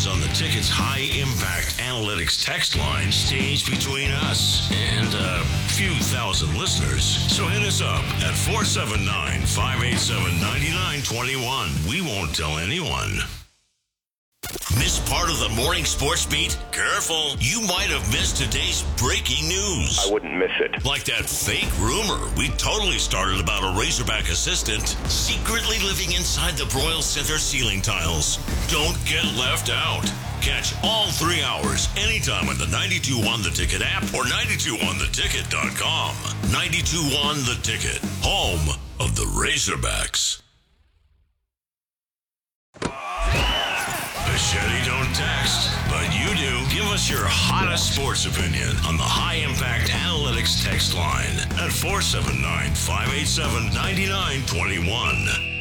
questions on the ticket's high-impact analytics text line stays between us and a few thousand listeners. So hit us up at 479-587-9921. We won't tell anyone. Miss part of the morning sports beat? Careful. You might have missed today's breaking news. I wouldn't miss it. Like that fake rumor we totally started about a Razorback assistant secretly living inside the Broyle Center ceiling tiles. Don't get left out. Catch all 3 hours anytime on the 92.1 The Ticket app or 921theticket.com. 92.1 The Ticket, home of the Razorbacks. Machete don't text, but you do. Give us your hottest sports opinion on the High Impact Analytics text line at 479-587-9921.